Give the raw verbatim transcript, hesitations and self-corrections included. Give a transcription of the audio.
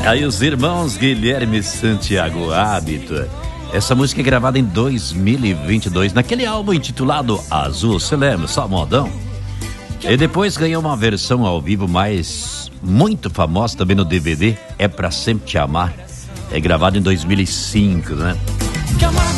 Aí os irmãos Guilherme Santiago Hábito. Essa música é gravada em dois mil e vinte e dois, naquele álbum intitulado Azul, você lembra? Só modão. E depois ganhou uma versão ao vivo mais muito famosa também no D V D, É Pra Sempre Te Amar. É gravado em dois mil e cinco, né?